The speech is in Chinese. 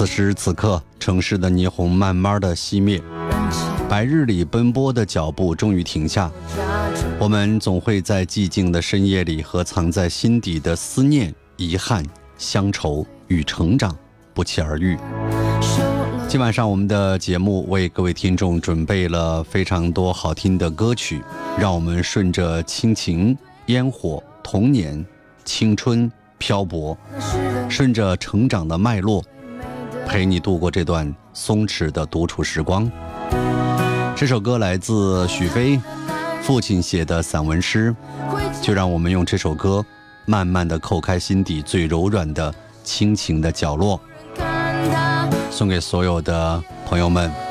此时此刻，城市的霓虹慢慢的熄灭，白日里奔波的脚步终于停下。我们总会在寂静的深夜里，和藏在心底的思念、遗憾、乡愁与成长不期而遇。今晚上我们的节目为各位听众准备了非常多好听的歌曲，让我们顺着亲情、烟火、童年、青春漂泊，顺着成长的脉络，陪你度过这段松弛的独处时光。这首歌来自许飞父亲写的散文诗，就让我们用这首歌慢慢地叩开心底最柔软的亲情的角落，送给所有的朋友们。